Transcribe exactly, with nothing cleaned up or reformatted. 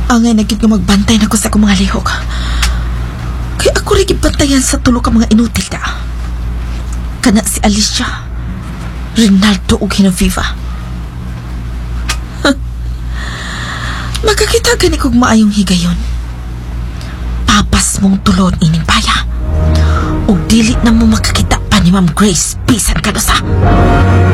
Angay na gid nga magbantay na ko sa akong mga lihok. Kaya ako rin gibantayan sa tulo ka mga inutil na. Kana si Alicia, Rinaldo ug Hinaviva. Magkakita gani kog maayong higayon. Papas mong tulon ining baya. O dili na mo makakita pa ni Ma'am Grace, bisan ka na sa...